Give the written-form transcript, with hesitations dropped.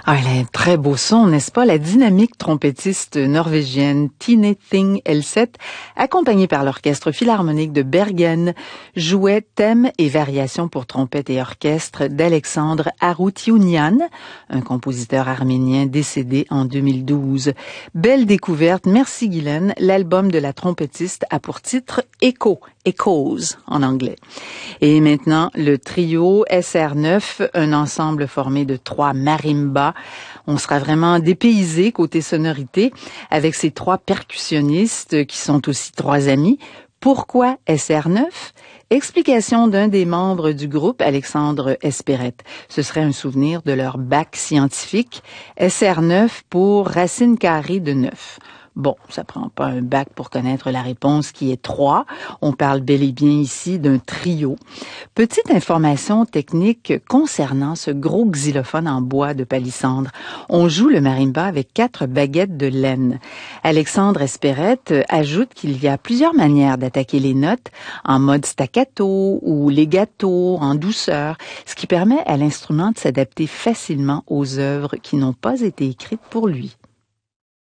Ah, elle a un très beau son, n'est-ce pas? La dynamique trompettiste norvégienne Tine Thing Elseth, accompagnée par l'Orchestre philharmonique de Bergen, jouait thèmes et variations pour trompette et orchestre d'Alexandre Aroutiounian, un compositeur arménien décédé en 2012. Belle découverte, merci Guylaine. L'album de la trompettiste a pour titre Echo, Echoes en anglais. Et maintenant, le trio SR9, un ensemble formé de 3 marimbas. On sera vraiment dépaysé côté sonorité avec ces 3 percussionnistes qui sont aussi 3 amis. Pourquoi SR9? Explication d'un des membres du groupe, Alexandre Espérette. Ce serait un souvenir de leur bac scientifique. SR9 pour racine carrée de 9. Bon, ça prend pas un bac pour connaître la réponse qui est 3. On parle bel et bien ici d'un trio. Petite information technique concernant ce gros xylophone en bois de palissandre. On joue le marimba avec 4 baguettes de laine. Alexandre Espérette ajoute qu'il y a plusieurs manières d'attaquer les notes, en mode staccato ou legato, en douceur, ce qui permet à l'instrument de s'adapter facilement aux œuvres qui n'ont pas été écrites pour lui.